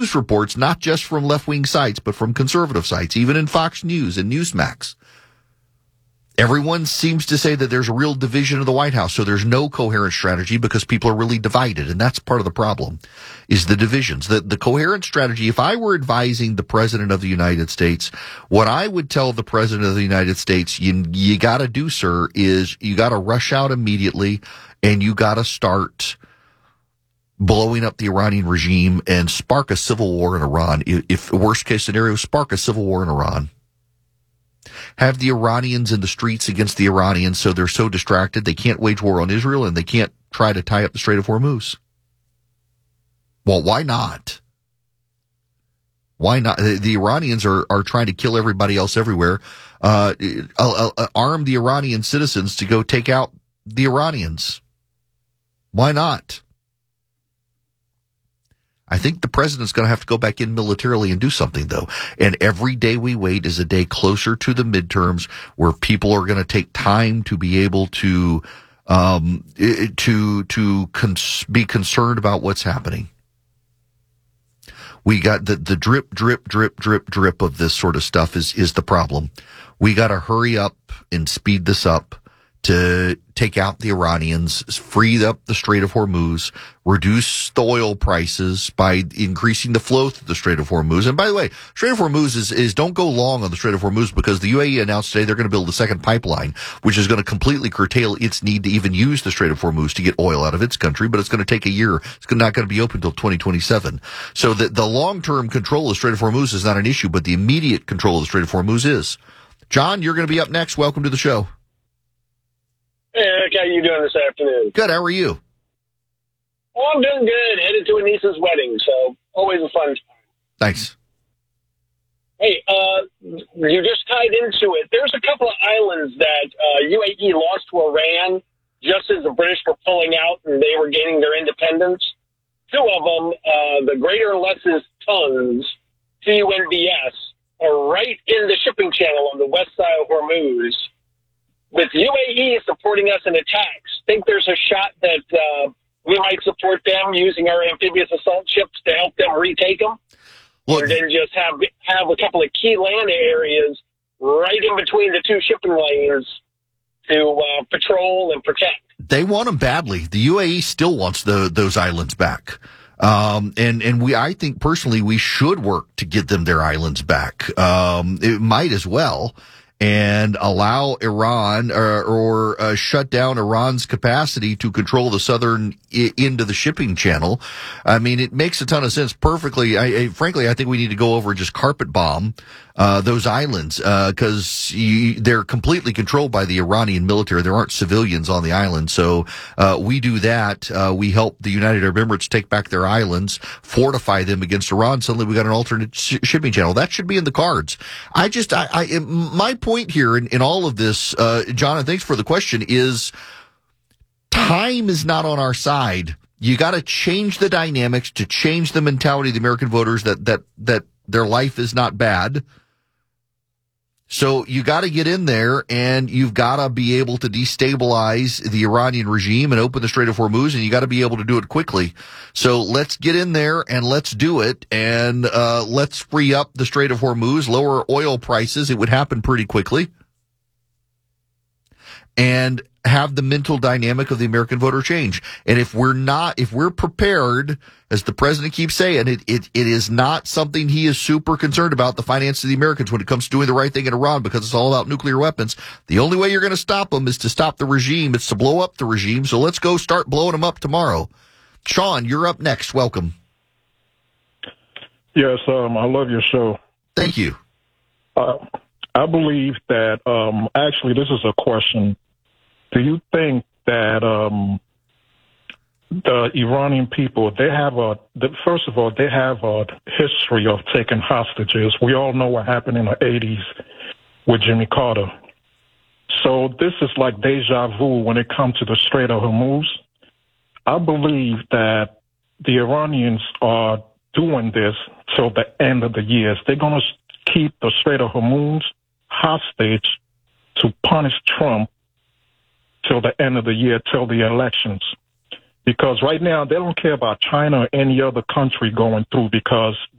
news reports, not just from left-wing sites, but from conservative sites, even in Fox News and Newsmax. Everyone seems to say that there's a real division of the White House, so there's no coherent strategy because people are really divided, and that's part of the problem, is the divisions. The coherent strategy, if I were advising the President of the United States, what I would tell the President of the United States you got to do, sir, is you got to rush out immediately, and you got to start blowing up the Iranian regime and spark a civil war in Iran. If worst case scenario, spark a civil war in Iran. Have the Iranians in the streets against the Iranians so they're so distracted they can't wage war on Israel and they can't try to tie up the Strait of Hormuz. Well, why not? Why not? The Iranians are trying to kill everybody else everywhere. Arm the Iranian citizens to go take out the Iranians. Why not? I think the president's going to have to go back in militarily and do something, though. And every day we wait is a day closer to the midterms where people are going to take time to be able to be concerned about what's happening. We got the drip of this sort of stuff is the problem. We got to hurry up and speed this up to take out the Iranians, free up the Strait of Hormuz, reduce the oil prices by increasing the flow through the Strait of Hormuz. And by the way, Strait of Hormuz is don't go long on the Strait of Hormuz because the UAE announced today they're going to build a second pipeline, which is going to completely curtail its need to even use the Strait of Hormuz to get oil out of its country, but it's going to take a year. It's not going to be open until 2027. So the long-term control of the Strait of Hormuz is not an issue, but the immediate control of the Strait of Hormuz is. John, you're going to be up next. Welcome to the show. Hey, Eric, how you doing this afternoon? Good. How are you? Well, I'm doing good. Headed to a niece's wedding, so always a fun time. Thanks. Hey, you just tied into it. There's a couple of islands that UAE lost to Iran just as the British were pulling out and they were gaining their independence. Two of them, the Greater Lesses Tons, TUNBS, are right in the shipping channel on the west side of Hormuz. With UAE supporting us in attacks, think there's a shot that we might support them using our amphibious assault ships to help them retake them? Look, or then just have a couple of key land areas right in between the two shipping lanes to patrol and protect. They want them badly. The UAE still wants those islands back. I think personally we should work to get them their islands back. It might as well. And allow Iran or shut down Iran's capacity to control the southern end of the shipping channel. I mean, it makes a ton of sense perfectly. Frankly, I think we need to go over and just carpet bomb those islands because they're completely controlled by the Iranian military. There aren't civilians on the island. So we do that. We help the United Arab Emirates take back their islands, fortify them against Iran. Suddenly we got an alternate shipping channel. That should be in the cards. My point here in all of this, John, and thanks for the question, is time is not on our side. You got to change the dynamics to change the mentality of the American voters that their life is not bad. So you got to get in there and you've got to be able to destabilize the Iranian regime and open the Strait of Hormuz, and you got to be able to do it quickly. So let's get in there and let's do it, and let's free up the Strait of Hormuz, lower oil prices. It would happen pretty quickly. And have the mental dynamic of the American voter change. And if we're prepared, as the president keeps saying, it is not something he is super concerned about, the finances of the Americans when it comes to doing the right thing in Iran, because it's all about nuclear weapons. The only way you're going to stop them is to stop the regime. It's to blow up the regime. So let's go start blowing them up tomorrow. Sean, you're up next. Welcome. Yes, I love your show. Thank you. I believe that, actually, this is a question. Do you think that the Iranian people, first of all, they have a history of taking hostages. We all know what happened in the 80s with Jimmy Carter. So this is like deja vu when it comes to the Strait of Hormuz. I believe that the Iranians are doing this till the end of the year. They're going to keep the Strait of Hormuz hostage to punish Trump till the end of the year, till the elections. Because right now, they don't care about China or any other country going through, because